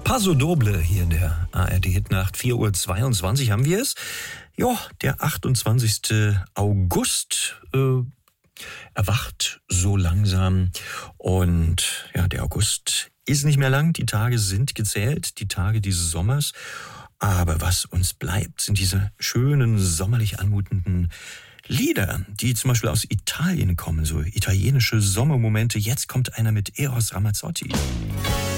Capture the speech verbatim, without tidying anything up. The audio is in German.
Paso Doble hier in der A R D-Hitnacht. vier Uhr zweiundzwanzig haben wir es. Ja, der achtundzwanzigsten August äh, erwacht so langsam. Und ja, der August ist nicht mehr lang. Die Tage sind gezählt, die Tage dieses Sommers. Aber was uns bleibt, sind diese schönen, sommerlich anmutenden Lieder, die zum Beispiel aus Italien kommen, so italienische Sommermomente. Jetzt kommt einer mit Eros Ramazzotti.